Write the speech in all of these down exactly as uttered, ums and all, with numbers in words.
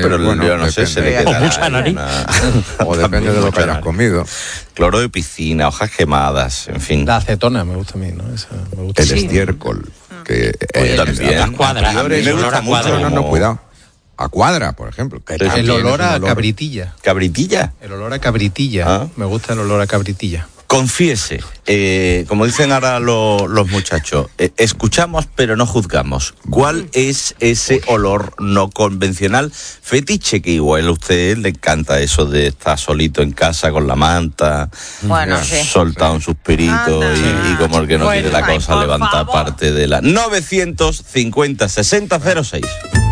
pero bueno, yo no depende. sé, se le queda O mucha nariz. una- O depende de lo que hayas nariz. comido. Cloro de piscina, hojas quemadas, en fin. La acetona me gusta a mí, ¿no? Esa me gusta. El Sí. estiércol. Que, Oye, eh, también. las cuadras. A mí me el olor gusta a mucho. cuadra. No, no, no, como- cuidado. A cuadra, por ejemplo. Que El también El olor es un a cabritilla. Cabritilla. El olor a cabritilla. Ah. Me gusta el olor a cabritilla. Confiese, eh, como dicen ahora lo- los muchachos, eh, escuchamos pero no juzgamos. ¿Cuál es ese olor no convencional? Fetiche que igual a usted le encanta eso de estar solito en casa con la manta, Bueno, sí. soltar un suspirito Anda. y, y como el que no Bueno, quiere la ay, cosa por levanta favor. parte de la novecientos cincuenta sesenta cero seis.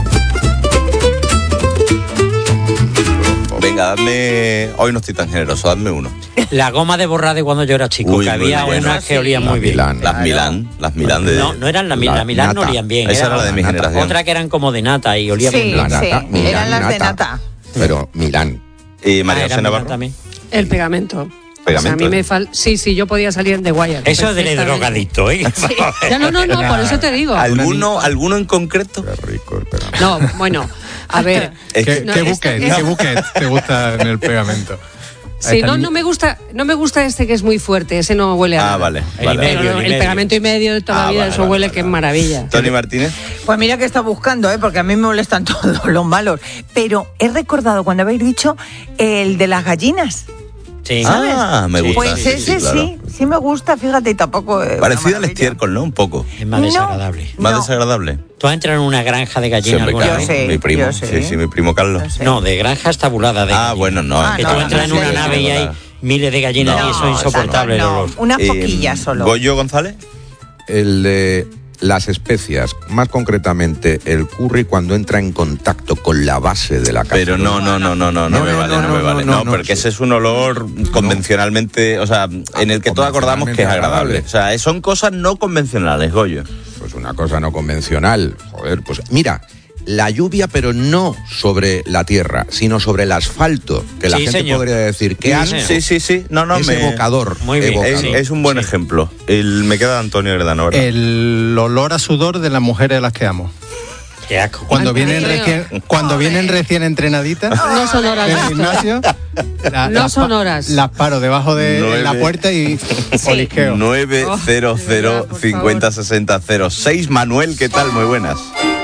Venga, dame... Hoy no estoy tan generoso, dame uno. La goma de borrar de cuando yo era chico, Uy, que muy había bueno. unas que olían La muy bien. Milán. Las Milán, las Milán de... No, no eran la, Mil- La la Milán, no nata. olían bien. Esa era la de mi nata. generación. Otra que eran como de nata y olían muy Sí, bien. La nata, sí, Milán, eran las de nata. Pero Milán. Y Ah, María era José Milán Navarro. también. El pegamento. Pegamento. O sea, a mí me fal... Sí, sí, yo podía salir en The Wire. Eso es del perfectamente. drogadicto, ¿eh? Sí. Ya, no, no, no, por eso te digo. ¿Alguno, ¿Alguno en concreto? Qué rico el pegamento. No, bueno, a ver. Es ¿Qué, que- No, qué este- buquet? este- ¿Qué buquet te gusta en el pegamento? Sí, Esta no, niña- no me gusta, no me gusta este que es muy fuerte, ese no huele a Ah, nada. vale, El vale. medio, Pero el el, medio. pegamento y medio de toda Ah, la vida, vale, eso vale, huele vale, que es vale. maravilla. Tony Martínez. Pues mira que está buscando, ¿eh? Porque a mí me molestan todos los malos. Pero he recordado cuando habéis dicho el de las gallinas. Sí. ¿Sabes? Ah, me Sí, gusta. Pues sí, ese sí, claro. sí, sí me gusta, fíjate, y tampoco... es una Parecido al maravilla. estiércol, ¿no? Un poco. Es más No. desagradable. Más No. desagradable. ¿Tú has entrado en una granja de Sí, gallinas hombre, alguna claro. vez? sé, Mi primo. yo sé. Sí, sí, mi primo Carlos. Yo sé. No, de granjas tabuladas. De Ah, gallinas. bueno, no. Ah, Que no, tú entras en no, una sí, nave sí, y hay verdad. miles de gallinas No, y eso es insoportable el no, olor. unas Eh, poquillas solo. Goyo González. El de las especias, más concretamente el curry cuando entra en contacto con la base de la cacerola. Pero no, no, no, no, no, no, No, me no, vale, no, no, me no, vale. no, No, no, porque sí. ese es un olor convencionalmente, o sea, en el que todos acordamos que es agradable. O sea, son cosas no convencionales, Goyo. Pues una cosa no convencional. Joder, pues mira, la lluvia, pero no sobre la tierra, sino sobre el asfalto, que la Sí, gente señor. podría decir que Sí, asco. señor. Sí, sí, sí. No, no, es me... evocador. Muy bien. evocador. Es, Sí. es un buen Sí. ejemplo. El, me queda Antonio Gredano, ¿verdad? El olor a sudor de las mujeres a las que amo. Qué asco. Cuando vienen Antonio. recién, cuando vienen recién entrenaditas No son horas. del esto. gimnasio, la- No las son pa- horas. Las paro debajo de Nueve. la puerta y olisqueo. nueve cero cero Oh, cincuenta sesenta cero seis. Manuel, ¿qué tal? Muy buenas.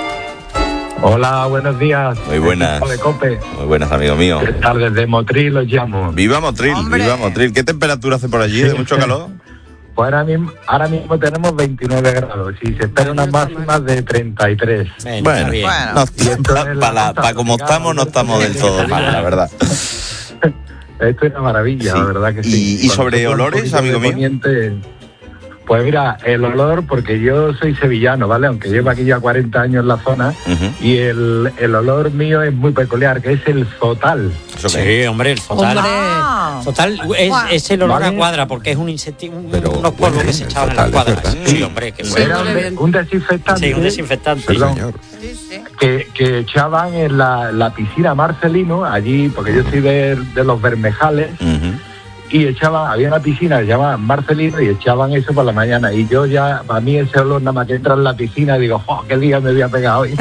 Hola, buenos días. Muy buenas. Equipo de COPE. Muy buenas, amigo mío. ¿Qué tal? Desde Motril los llamo. Viva Motril, Hombre. viva Motril. ¿Qué temperatura hace por allí? ¿De mucho calor? Pues ahora mismo, ahora mismo tenemos veintinueve grados y se espera unas máximas de treinta y tres. Bueno, Bueno, está bien. Bueno. no, Y esto es la para, costa como tropical, estamos, no estamos del todo mal, la verdad. Esto es una maravilla, Sí. la verdad que sí. ¿Y- y sobre Con olores, un poquito amigo de mío? poniente, pues mira, el olor, porque yo soy sevillano, ¿vale? Aunque llevo aquí ya cuarenta años en la zona, Ujú. y el, el olor mío es muy peculiar, que es el zotal. ¿Eso qué? Sí, hombre, el zotal. Hombre. Ah. Total, es, Guau. es el olor a Vale. cuadra, porque es un insecti- un- Pero unos polvos huele que se bien, echaban en total, las es cuadras. verdad. Sí, hombre, que Sí, huele. Era un, huele de- bien. un desinfectante. Sí, un desinfectante. Sí, Perdón. señor. Sí, sí. que, que echaban en la, la piscina Marcelino, allí, porque yo soy de, de los Bermejales, Ujú. y echaban, había una piscina que se llamaba Marcelino y echaban eso por la mañana. Y yo ya, para mí ese olor, nada más que entra en la piscina, digo, ¡oh, qué día me voy a pegar hoy!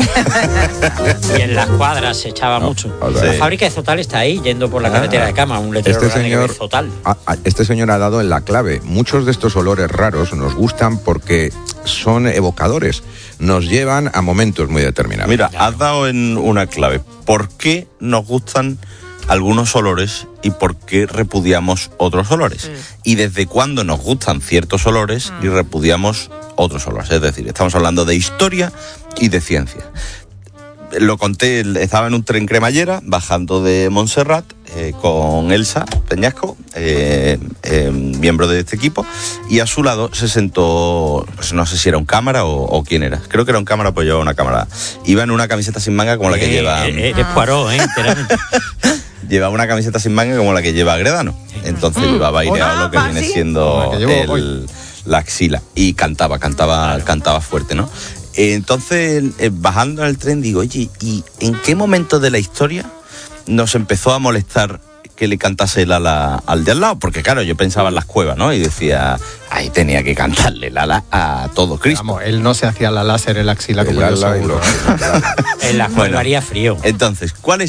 Y en las cuadras se echaba No, mucho. o sea, La sí. fábrica de Zotal está ahí, yendo por la Ah. carretera de Cama, un letrero Este grande que señor, ve Zotal. a- a- este señor ha dado en la clave. Muchos de estos olores raros nos gustan porque son evocadores. Nos llevan a momentos muy determinados. Mira, has dado en una clave. ¿Por qué nos gustan algunos olores y por qué repudiamos otros olores? Y desde cuándo nos gustan ciertos olores y repudiamos otros olores. Es decir, estamos hablando de historia y de ciencia. Lo conté, estaba en un tren cremallera bajando de Montserrat eh, con Elsa Peñasco, eh, eh, miembro de este equipo, y a su lado se sentó, pues no sé si era un cámara o, o quién era. Creo que era un cámara, pues llevaba una cámara. Iba en una camiseta sin manga como la que Eh, lleva... eh, Eres Poirot, ¿eh? Enteramente. Llevaba una camiseta sin manga como la que lleva Gredano. Entonces llevaba aireado Ah, lo que ¿ah, viene sí? siendo Como la que llevo el- hoy. la axila. Y cantaba, cantaba, cantaba fuerte, ¿no? Entonces, eh, bajando en el tren, digo, oye, ¿y en qué momento de la historia nos empezó a molestar que le cantase el ala al de al lado? Porque claro, yo pensaba en las cuevas, ¿no? Y decía, ahí tenía que cantarle el ala a todo Cristo. Vamos, él no se hacía la láser en la axila El como yo ala y seguro. los- En la cual Bueno. haría frío. Entonces, ¿cuál es